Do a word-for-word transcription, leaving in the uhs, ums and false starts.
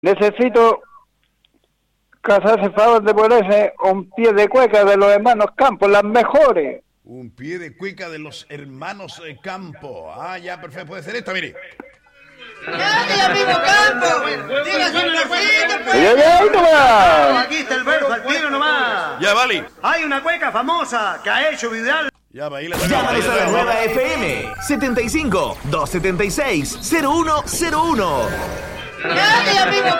Necesito que hace favor de ponerse un pie de cueca de los hermanos Campos, las mejores. Un pie de cueca de los hermanos eh, Campo. Ah, ya, perfecto. Puede ser esta, mire. ¡Ya, amigo Campo! ¡Dígase una cosita, pues! ¡Ya, ya, nomás! Aquí está el verso, al tiro nomás. Ya, vale. Hay una cueca famosa que ha hecho Vidal. Ya, va, ahí la Llámanos a la nueva F M setenta y cinco, doscientos setenta y seis, cero uno cero uno. ¡Ya, amigo